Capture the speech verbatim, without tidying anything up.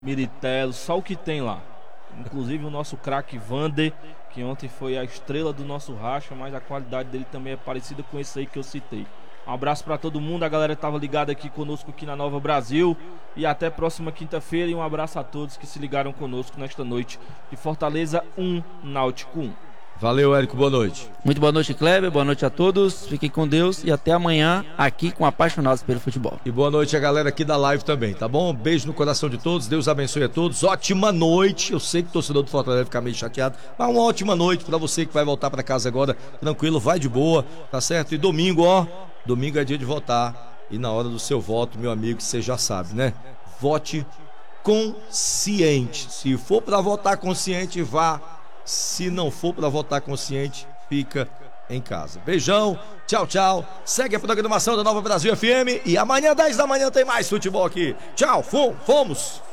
Miritello, só o que tem lá. Inclusive o nosso craque Vander, que ontem foi a estrela do nosso racha, mas a qualidade dele também é parecida com esse aí que eu citei. Um abraço para todo mundo, a galera que tava ligada aqui conosco aqui na Nova Brasil. E até próxima quinta-feira. E um abraço a todos que se ligaram conosco nesta noite de Fortaleza um, Náutico um. Valeu, Érico, boa noite. Muito boa noite, Kleber, boa noite a todos, fiquem com Deus e até amanhã aqui com Apaixonados pelo Futebol. E boa noite a galera aqui da live também, tá bom? Beijo no coração de todos, Deus abençoe a todos, ótima noite. Eu sei que o torcedor do Fortaleza vai ficar meio chateado, mas uma ótima noite pra você que vai voltar pra casa agora, tranquilo, vai de boa, tá certo? E domingo, ó, domingo é dia de votar, e na hora do seu voto, meu amigo, você já sabe, né? Vote consciente, se for pra votar consciente, vá. Se não for para votar consciente, fica em casa. Beijão, tchau, tchau. Segue a programação da Nova Brasil F M e amanhã, dez da manhã, tem mais futebol aqui. Tchau, fomos!